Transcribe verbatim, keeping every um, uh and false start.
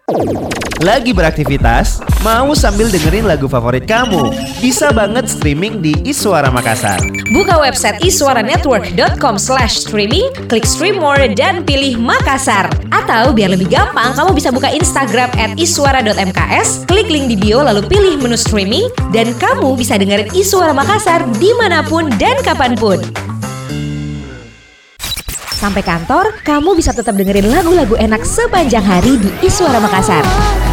Lagi beraktivitas? Mau sambil dengerin lagu favorit kamu? Bisa banget streaming di Iswara Makassar. Buka website iswaranetwork dot com slash streaming, klik stream more dan pilih Makassar. Atau biar lebih gampang, kamu bisa buka Instagram at iswara dot m k s, klik link di bio lalu pilih menu streaming, dan kamu bisa dengerin Iswara Makassar dimanapun dan kapanpun. Sampai kantor, kamu bisa tetap dengerin lagu-lagu enak sepanjang hari di Iswara Makassar.